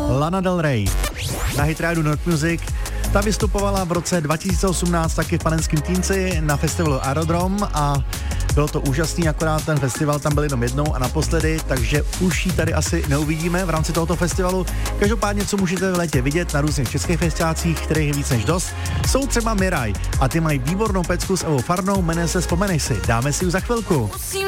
Lana Del Rey. Na hitrádu Not Music ta vystupovala v roce 2018 taky v Panenském Týnci na festivalu Aerodrom a bylo to úžasný, akorát ten festival tam byl jenom jednou a naposledy, takže už ji tady asi neuvidíme v rámci tohoto festivalu. Každopádně, co můžete v létě vidět na různých českých festiácích, kterých je víc než dost, jsou třeba Miraj a ty mají výbornou pecku s Evou Farnou, jmenuje se Vzpomeneš si. Dáme si ji za chvilku. Musím